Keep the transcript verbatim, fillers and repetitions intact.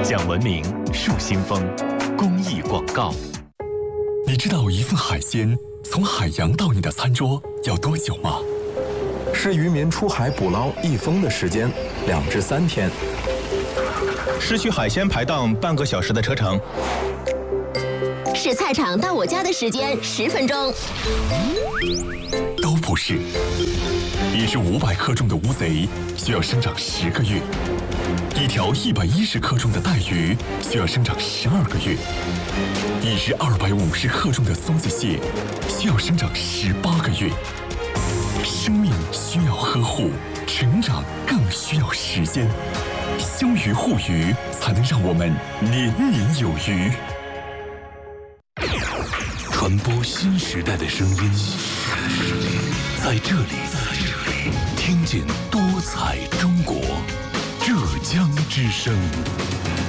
讲文明树新风公益广告。 你知道一份海鲜从海洋到你的餐桌要多久吗？ 是渔民出海捕捞一封的时间，两至三天。 是去海鲜排档半个小时的车程。 是菜场到我家的时间十分钟。 都不是。一只五百克重的乌贼需要生长十个月，一条一百一十克重的带鱼需要生长十二个月，一只二百五十克重的松子蟹需要生长十八个月。生命需要呵护，成长更需要时间。休渔护渔，才能让我们年年有余。 传播新时代的声音，在这里，听见多彩中国，浙江之声。